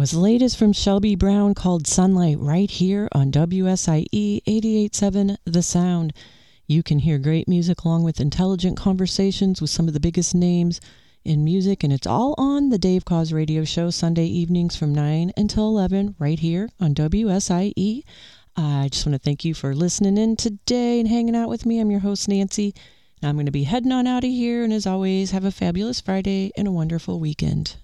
was latest from Shelby Brown called Sunlight right here on WSIE 88.7 The Sound. You can hear great music along with intelligent conversations with some of the biggest names in music, and it's all on the Dave Cause Radio Show Sunday evenings from 9 until 11 right here on WSIE. I just want to thank you for listening in today and hanging out with me. I'm your host, Nancy, and I'm going to be heading on out of here, and as always, have a fabulous Friday and a wonderful weekend.